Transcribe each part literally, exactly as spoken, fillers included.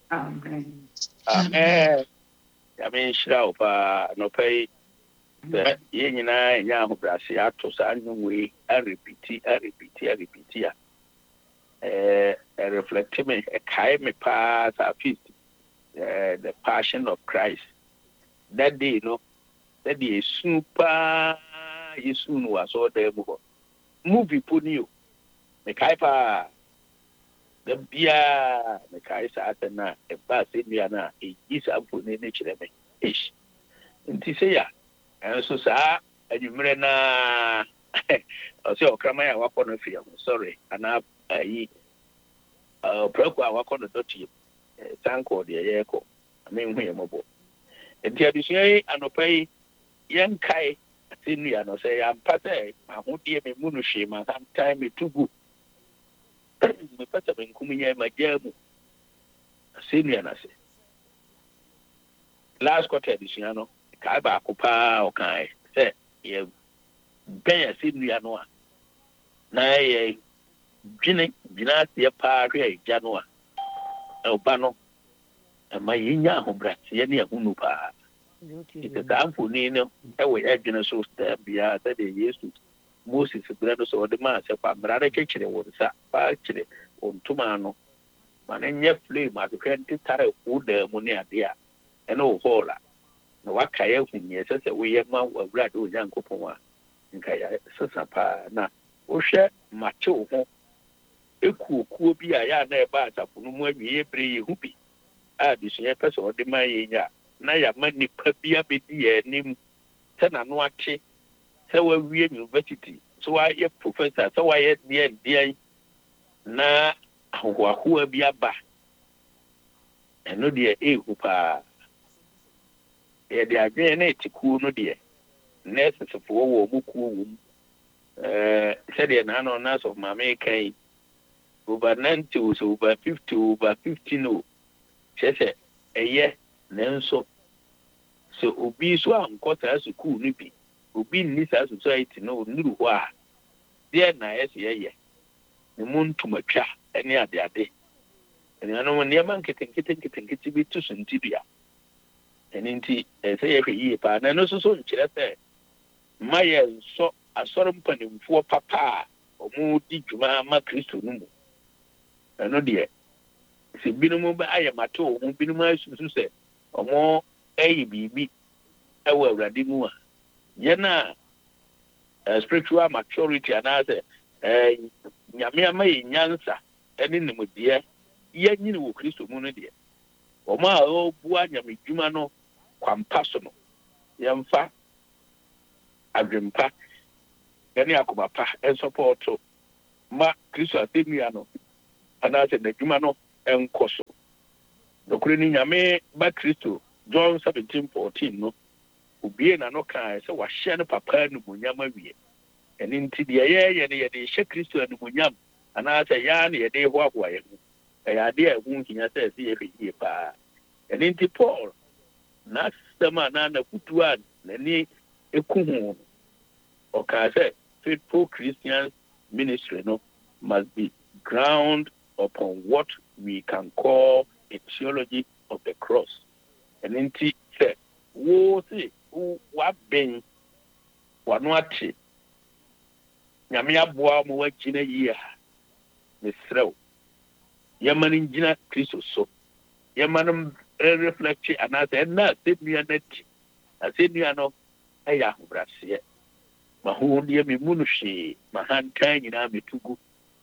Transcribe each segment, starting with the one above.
Amen. Amen. I mean, shall pa no pay. Ye nyinaa nya ahobrɛase ato saa nnwom wei arepiti arepiti arepiti a eh reflect me ɛkae me paa saa feast eh the passion of Christ that day no that day esu paa yesu no wɔ asɔɔdan mu hɔ movie po ni o mekae paa da biaa mekae saa asɛm no a ɛbaa sɛ nnua no a ɛyi saa mfoni no kyerɛ me ish nti sɛ ya ɛnso saa anwummerɛ na ɔsɛ ɔkraman a wakɔ no fie ho sorry anaa ayi prako a wakɔ no dɔteɛ sankɔ deɛ yɛrekɔ menhu yɛ mmɔbɔ nti adesua yi anɔpa yi yɛnkae asɛnnua no sɛ yɛampa sɛ ahodeɛ memmu no hwee ma hantan metu gu mepɛ sɛ menkum nyɛ magyaa mu asɛnnua no ase last quarter adesua no kae baako paa ɔkae sɛ yɛ bɛn asɛnnua no a na yɛ dwene gyina aseɛ paa hwɛ agya no a ɛwba no ɛma yɛnya ahobraseɛ ne ahonu paa nti saa mfoni no ɛwɔ yɛ adwene so daa biara sɛdeɛ yesu moses berɛ no sɛ ɔde maa sɛ fa mmara no kɛkyerɛ wo nsa fa kyerɛ wo ntoma no ma no nyɛ flame ahwehwɛ ntetare wo daa mu ne adeɛ a ɛne wo hɔɔl a na wakae ahu neɛ ɛsɛ sɛ woyɛ ma w'awurade onyankopɔn a nka yɛ sesa paa na wohwɛ mate wo ho ekuokuo bi a yɛ a na ɛba asafo no mu awie bere yɛhu bi a adesua pɛ sɛ ɔde ma yɛnya na yɛama nnipa bi abɛdi yɛn anim sɛ n'ano ate sɛ wawie university sɛ wayɛ professor sɛ wayɛ deɛ deɛ na ahohoahoa bi aba ɛno deɛ ɛɛhu paa yɛde adwene na ɛte kuo no deɛ nɛɛsesefoɔ wɔ ɔmo kuo wɔ mu sɛdeɛ naano na asɔfo maame kan over ninety o so over fifty over fifteen o kyerɛ sɛ ɛyɛ nanso sɛ obi so ankɔ saa sukuu no bi obi nni saa society no onnuru hɔ a deɛ na ɛyɛ sɛ yɛyɛ ne mu ntomatwa ne adeade ɛnuanom nneɛma nketenkete nketenkete bi to so nti dua ɛno nti ɛsɛ yɛhwɛ yie paa na ɛno nso so nkyerɛ sɛ ma yɛ nsɔ asɔre mpanimfoɔ papa a ɔmo di dwuma ma kristo no mu ɛno deɛ sɛ binom bɛ ayɛ mate wɔ ho binom asusu sɛ ɔmo ɛyɛ biribi ɛwɔ awurade mu a yɛn a spiritual maturity anaasɛ nyame ama yɛ nyansa ɛne nimdeɛ yɛnyini wɔ kristo mu no deɛ ɔmo a ɔbua nyame dwuma no kwampa so no yɛmfa adwempa ɛne akoma pa ɛnsɔpɔɔto ma kristo asɛnnua no anaasɛ n'adwuma no ɛnkɔ so nokore ni nyame ba kristo John seventeen fourteen no obie na no kaa sɛ wahyɛ no papa animuonyam awie ɛne nti deɛ yɛyɛ no yɛde hyɛ kristo animuonyam anaasɛ yɛa ne yɛde hoahoa yɛn ho ɛyɛ adeɛ a ɛho nhia sɛ ɛsɛ yɛhwɛ yie paa ɛne nti paul n'asɛm a na n'afotuo a n'ani ɛku ho no ɔkaa sɛ faithful Christian ministry no must be ground upon what we can call a theology of the cross. And in T said, wo see, what been one watch Yamia boa mo gina year, Miss Throw. Yaman in Gina Christo so. Yamanum reflect and I said, not sit me a net. I said, you know, I am Brassier. Mahonia mi munushi, Mahan Kang in Army to go.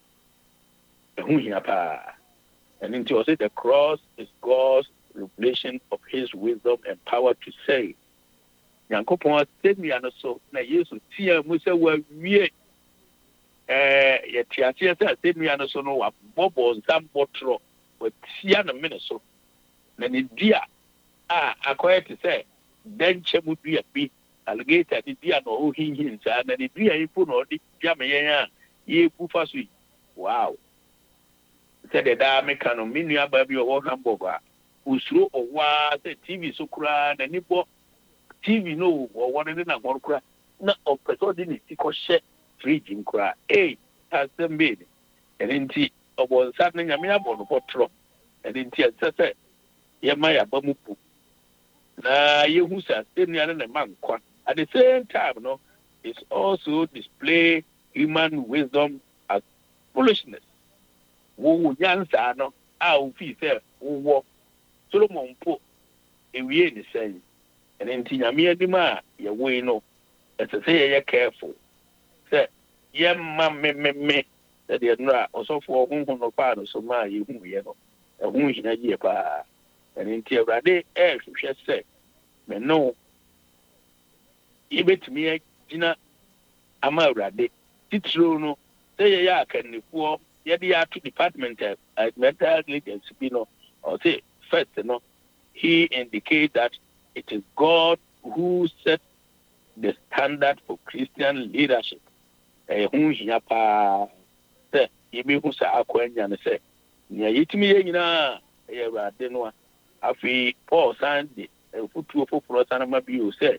And into it, the cross is God's revelation of his wisdom and power to save. Yankopon said me and so na Yesu tia Musa wa wie eh ye tia tia said me and so no wa bobo zam botro wa tia na me so na ni dia a akoye te say denche mu dua bi alligator di dia no ho hin hin sa na ni dua yi fu no di dia me yen a ye ku fa so wow said the American or Minia Baby or Hamburger, who threw or was a T V so cry, and any T V no or one in a one cry, not of persodini, because share fridge in cry, eh, has them made. And in tea, or was something a mere bone for trump, and in tea, yɛma yɛaba mu po na yɛhu sɛ asɛnnua no ne ma nkwa at the same time no it's also display human wisdom as foolishness wo nyansa no a ofii sɛ wowɔ Solomon po ewie ne sɛn ɛne nti nyame anim a yɛwɔ yi no ɛsɛ sɛ yɛyɛ careful sɛ yɛmma mmemmemme sɛdeɛ no a ɔsɔfoɔ honhom no paa no so ma a yɛhuyɛ no ɛho hina yie paa ɛne nti awurade ɛɛhwehwɛ sɛ me no yɛbɛtumi agyina ama awurade titiro no sɛ yɛyɛ akannifoɔ yɛde yɛato department of mental intelligence bi no ɔse first no he indicates that it is God who set the standard for Christian leadership. Eh, hu hia pa sɛ yɛbɛhu sɛ akwanya no sɛ nea yɛtumi yɛ nyinaa ɛyɛ awurade no a afei Paul san de fotuo foforɔ san ma bio sɛ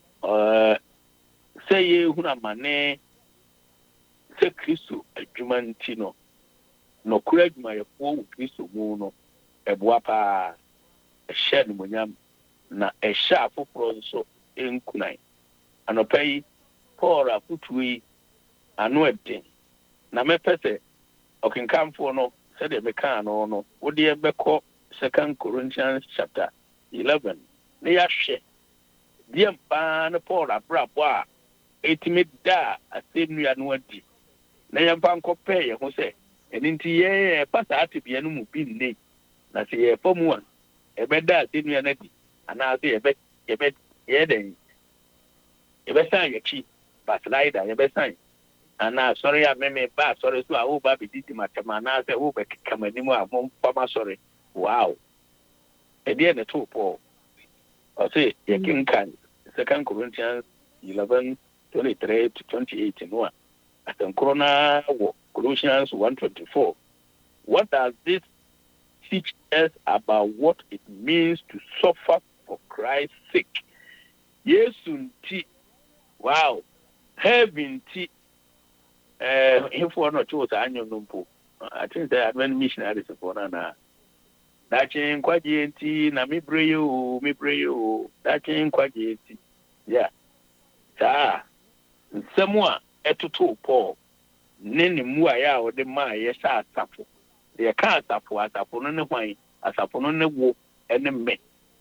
sɛ yɛhunu amane sɛ Kristo adwuma nti no nɔkora adwumayɛfoɔ wɔ Kristo mu no ɛboa paa ɛhyɛ no monyam na ɛhyɛ afoforɔ nso nkunan anɔpa yi Paul afotuo yi ano ɛden na mɛpɛ sɛ ɔkenkamfoɔ no sɛdeɛ mekaa no no wode yɛbɛkɔ Second Corinthians chapter eleven na yɛahwɛ deɛ mpaa no Paul abrabɔ a ɛtumi da a asɛnnua no adi na yɛmfa nkɔpɛ yɛn ho sɛ ɛno nti yɛpa saa tebea no mu bi nne na sɛ yɛfa mu a ɛbɛda asɛnnua no adi anaasɛ yɛbɛ yɛbɛ yɛdɛn yɛbɛsan yɛkyi baslida yɛbɛsan ana sɔre a meme ba sɔre so a woba bɛdidi matam anaasɛ wobɛkeka m'anim a momfama sɔre wow ɛdeɛ ne too Paul ɔse yɛkenkan Second Corinthians eleven twenty-three to twenty-eight no a asɛnkoro naa wɔ Colossians one twenty-four. What does this teach us about what it means to suffer for Christ's sake? Yesu nti wow heaven nti eh info no to sa anyo no mpo I think that Advent missionaries for na na dachen kwaje nti na me pray o me pray o dachen kwaje nti yeah sa nsɛm a ɛtoto Paul ne ne mu a yɛ a wɔde maa yɛ sɛ asafo deɛ ka asafo asafo no ne hwan asafo no ne wo ne mme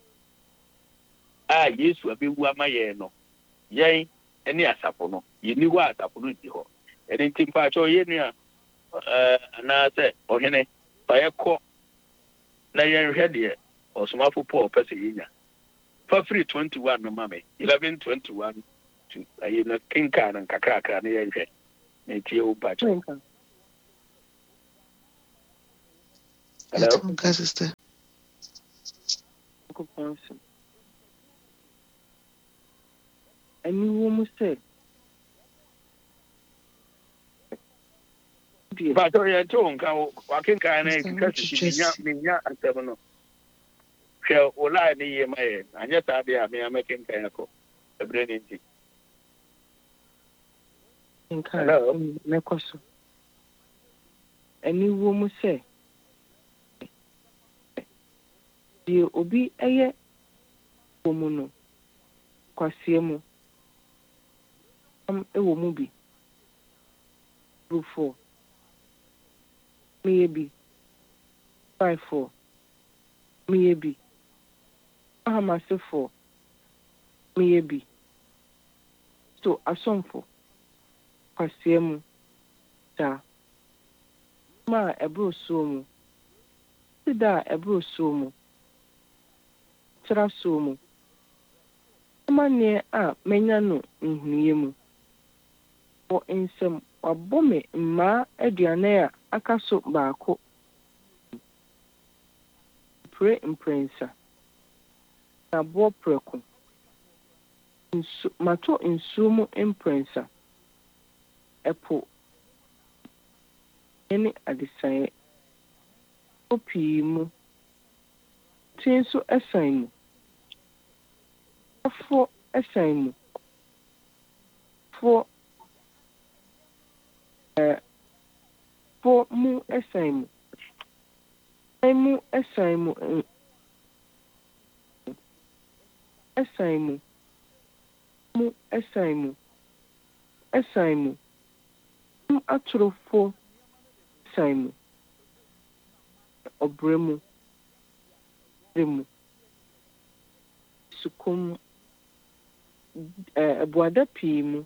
a Yesu abɛwu ama yɛn no yɛn ne asafo no yɛni hɔ a asafo no di hɔ ɛde nti mpaakyɛ ɔyɛ nua anaasɛ ɔhene fa yɛkɔ na yɛnhwɛ deɛ ɔsomafo Paul pɛ sɛ yɛnya fa firi twenty-one no ma me eleven twenty-one to ayi no kenka no nkakrakra na yɛnhwɛ na tie wo mpaakyɛ. Hello? Okay, sister. Any woman said, but oh, yeah, too, walking kind of because me, and seven. Shall all I need my and yet I be making kind of a brain. Hello, Mekoso. Any woman say, the obi eye woman kwasiemu am ewo mu bi four maybe five four maybe ahamase four maybe so asomfo kwasiemu da ma ebro so mu da ebro so mu tra so mu mane a menya no nhuniye mu o ensem wabome mma aduane a aka so baako pre imprensa na bo preko nsu mato nsu mu imprensa epo eni adisan opi mu tinso esan mu for esan for uh for mu esan mu mu esan mu ɛsan mu mu ɛsan mu ɛsan mu mu atorofo ɛsan mu ɔbrɛ mu mu sukum ɛbuada pii mu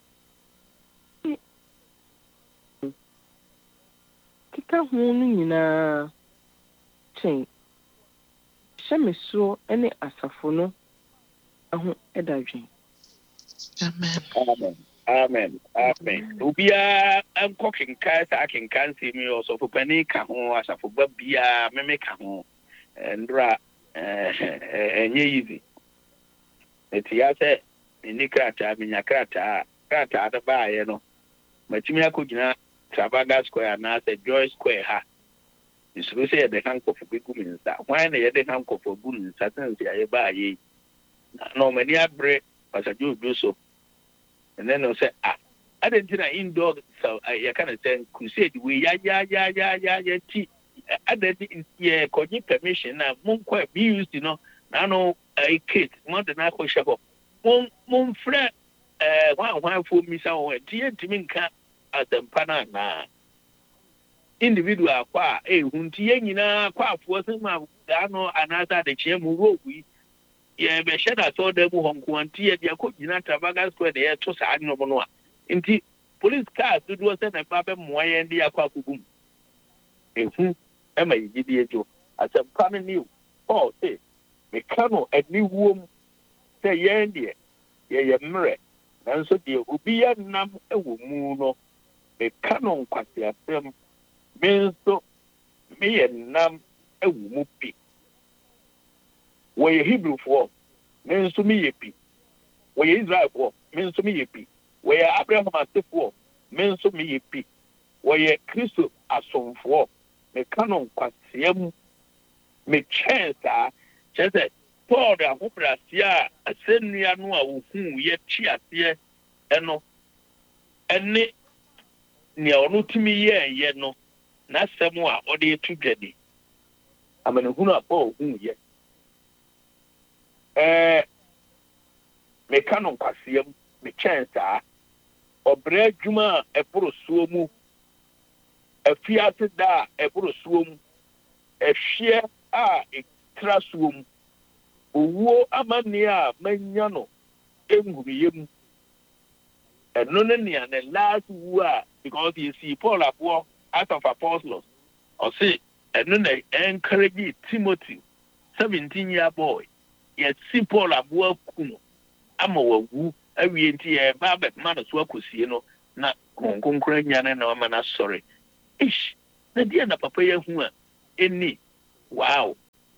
keka ho no nyinaa kyɛn hyɛ me soɔ ne asafo no aho ɛda dwen. Amen. Amen. Amen. Amen. Ubia enko kenkan sa kenkan si mi osofo pani ka ho asafo ba bia meme ka ho ndra eh enye easy. Eti ya se ni krata mi nya krata krata da ba ye no. Matimi akogina Trafalgar Square na se Joy Square ha. Isuru se de kan kofo bi gumi nsa. Hwan na ye de kan kofo bu nsa tan se aye ba ye. No mani abre pasajo do so. And then I say, ah, I didn't know indoor, so I kind of say, crusade, we ya, ya, ya, ya, ya, ya, tea. I didn't, yeah, call you permission. Now, Moon quite be used, you know. Now, no, a kid, more than I could shop. Moon, moon, friend, uh, one, one for me, so, dear Timinka at the Panana. Individual, qua, eh, Huntiana, qua, wasn't my, I know, another the chair move. Yeah, be sure that all them who quantity at your coach in Trafalgar Square there to say no more. Indeed, police cars do was send a papa moy and the aquacum. A who am I idiot? As a coming new. Oh, say, Mecano a new womb. Say, yeah, dear, yeah, mirror. And so dear, will be a num a woman. Mecano quatia them means so me and num a woman. Where Hebrew for means to me a pea. Where Israel for means to me a pea. Where Abraham as for means to me a pea. Where Christo as some for me canon quasium me chance ah just Paul the Hopra sia a senia no who yet chia here and no and ne near no to me ye yet no not somewhere or the two jetty. I mean who not Paul who yet. Eh, me canon quasium, me chance, or bread juma a puro suomu, a fiat da a puro suom, a share a trasum, wo amania, maniano, emuyum, and nonania, and last word because you see Paul at war out of apostles, or say, and none encourage Timothy, seventeen year boy. Yet see Paul Abuo Kuno. I'm a woo, a we ain't Babet Manus Wakusino, not Concranian and no man, sorry. Ish, the dear Papa who any wow.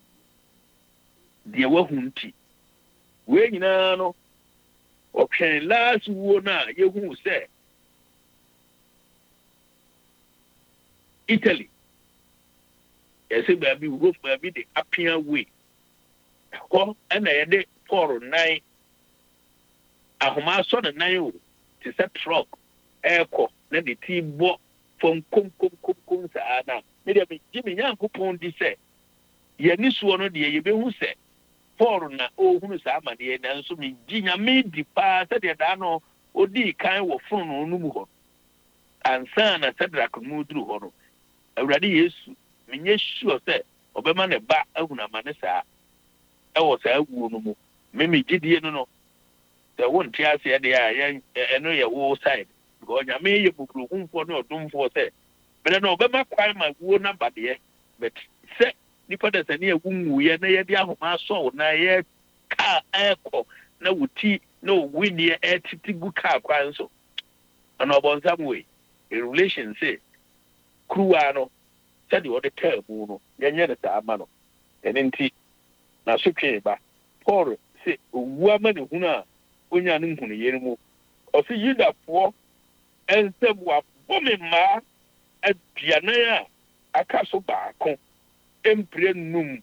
Dear Wahunti. When you know, okay, last one, you who say Italy. Yes, baby, roof baby, the appear way. Ko and I did four nine. A homa saw the nine to set truck, airco, then the tea bought from cum cum cum cum sana. Maybe Jimmy Yan coupon this say. Yanis one of the Yabe who said, four na oh, who is Amadi and so me Gina made the pass at the Dano or the kind of phone or Numuho. And son, I said, I could move through horror. Already is, me sure said, Obama a bat of Manessa. I was a woman. Mimi Gideon no. The one tears here, they are I know your whole side. Because I may you book room for no doom for say. But I know Bema cry my wound number there. But say, Nippers and near whom we are near the my soul, na ye car airco, no tea, no windy air titty good car crying so. And about some way, a relation say, Cruano, said you the terrible, Yanyana Mano, and in tea. Na so twe ba Paul say owuama ne hunu a onya ne hunu yenu o se yidafo ensem wa bomme ma aduane a aka so baako empre num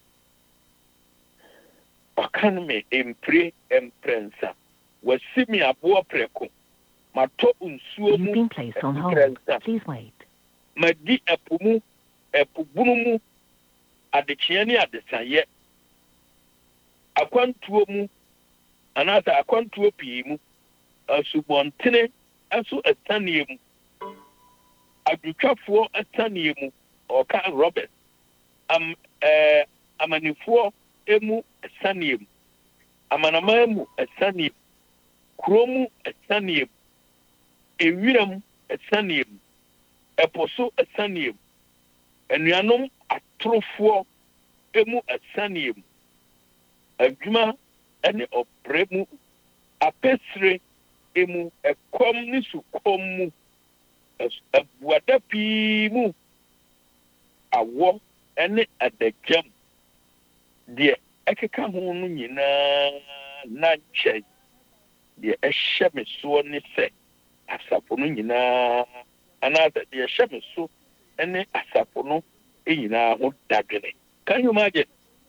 akan me empre emprensa wasimi abo preko mato nsuo mu please wait madi epumu epubunu mu adekye ne adesaye akwantuo mu anata akwantuo pii mu asubontene aso atanie mu adwutwafoɔ atanie mu ɔka Robert am eh amanifoɔ emu atanie mu amanama mu atanie mu kromu atanie mu ewiram atanie mu eposo atanie mu anuanom atorofoɔ emu atanie mu adwuma ene obrɛ mu apesre emu ekom ni sukom mu abuada pii mu awo ene adagyam de ekeka ho no nyinaa na nkyɛ de ɛhyɛ me so ne sɛ asafo no nyinaa ana de ɛhyɛ me so ene asafo no nyinaa ho dadwene can you imagine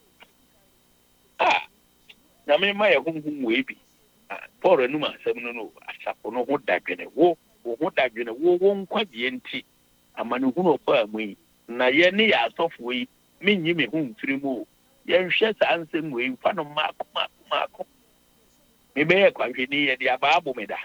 ah na me ma yɛ honhom wɔ bi Paul anum asɛm no no asafo no ho dadwene wo wo ho dadwene wo wo nkwagye nti amane hu no pa mu yi na ye ne ya asofo yi menyi me hu mfiri mu ye nhwɛ saa nsɛm wɔ yi fa no maako maako maako me be yɛ kwahwe ni ye de abaabo me da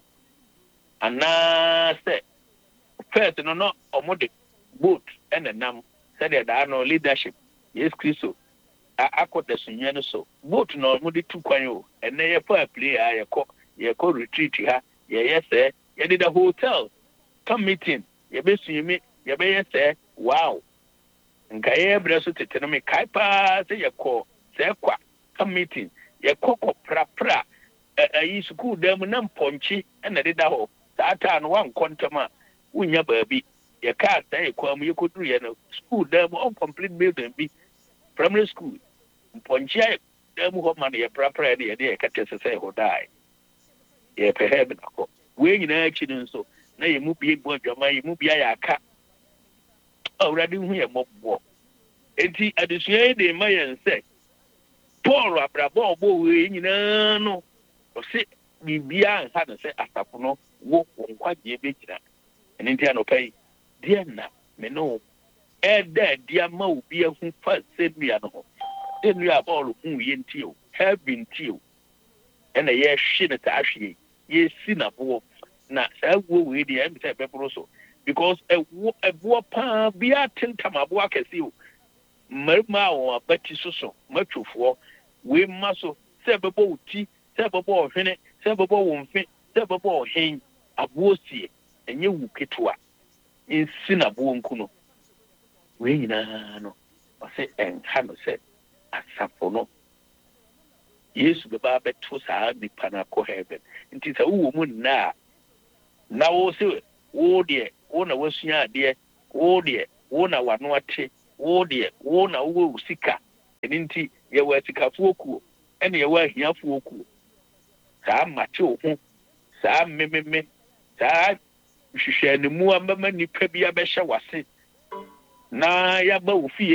ana sɛ first no no ɔmode boat ɛna nam sɛ de da no leadership yes Kristo akɔda sunya no so boat no ɔmode tu kwan o ɛnɛ yɛ fa play a yɛ kɔ yɛ kɔ retreat ha yɛ yɛ sɛ yɛ de the hotel come meeting yɛ be sunyimi yɛ be yɛ sɛ wow nka yɛ brɛ so tete no me kai pa sɛ yɛ kɔ sɛ kwa come meeting yɛ kɔ kɔ pra pra ayi school dam na mpɔnkye ɛna de da hɔ saa taa no wan kɔntam a wonya baabi yɛ ka sɛ yɛ kwa mu yɛ kɔduru yɛ no school dam on complete building bi primary school mpɔnkye dam hɔ ma no yɛ pra pra de yɛ de yɛ kata sɛ sɛ hɔ dai yɛ pɛ ha bi na kɔ we nyinaa akyi no nso na yɛ mu bie bu adwama yɛ mu bia yɛ aka awurade hu yɛ mɔbɔ enti adesua yi de ma yɛn sɛ Paul abrabɔ ɔbɔ we nyinaa no ɔse bibia nha no sɛ asafo no wo nkwagye bɛgyina ɛne nti anɔpa yi deɛ na me no ɛda dia ma obi ahu fa sɛnua no ho sɛnua Paul hu yɛ nti o heaven nti o ɛna yɛhwe no saa hwe yɛsi na boɔ na saa wo we deɛ ɛm sɛ bɛboro so because ɛwo ɛboɔ paa bia tentam aboa kɛse o mmarima a wɔn abati so so matwofoɔ we ma so sɛ bɛbɔ wo ti sɛ bɛbɔ ɔhwene sɛ bɛbɔ wo mfe sɛ bɛbɔ ɔhen aboɔ sie ɛnyɛ wu ketewa nsi na boɔ nku no we nyinaa no ɔsɛ ɛnha no sɛ asafo no Yesu bɛba bɛto saa nipa na akɔ heaven nti sɛ wo mu nna na wo se wo deɛ wo na wasua adeɛ wo deɛ wo na wano ate wo deɛ wo na wo sika ɛni nti yɛ wɔ sikafoɔ kuo ɛne yɛ wɔ ahiafoɔ kuo saa mate wo ho saa mememe saa hwehwɛ ne mu amama nipa bi abɛhyɛ wase na yaba wo fie